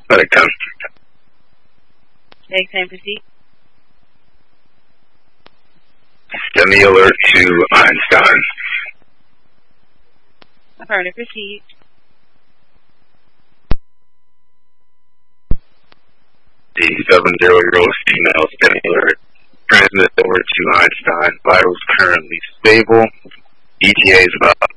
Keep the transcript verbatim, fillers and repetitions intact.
Let it come. Next time, proceed. Send the alert to Einstein. Affirmative, proceed. The seven-zero-year-old female sending alert. Transmit over to Einstein. Vitals currently stable. E T A is about